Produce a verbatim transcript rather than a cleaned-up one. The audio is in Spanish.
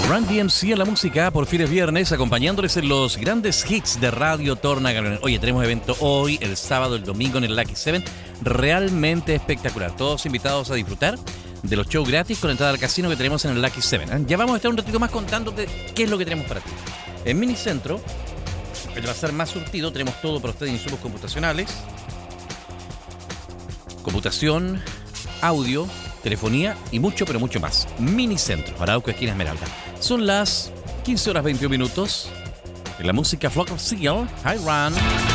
Run D M C en la música, por fin es viernes, acompañándoles en los grandes hits de Radio Torna. Oye, tenemos evento hoy, el sábado, el domingo en el Lucky Seven, realmente espectacular. Todos invitados a disfrutar de los shows gratis con entrada al casino que tenemos en el Lucky Seven. ¿eh? Ya vamos a estar un ratito más contándote qué es lo que tenemos para ti. En Minicentro, el bazar más surtido, tenemos todo para ustedes: insumos computacionales, computación, audio, telefonía y mucho, pero mucho más. Minicentro, Arauco, esquina Esmeralda. Son las quince horas veintiún minutos. En la música Flock of Seal, High Run.